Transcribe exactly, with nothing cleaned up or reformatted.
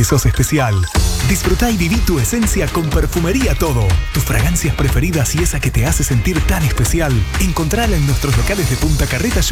que sos especial. Disfrutá y viví tu esencia con Perfumería Todo. Tus fragancias preferidas y esa que te hace sentir tan especial. Encontrala en nuestros locales de Punta Carreta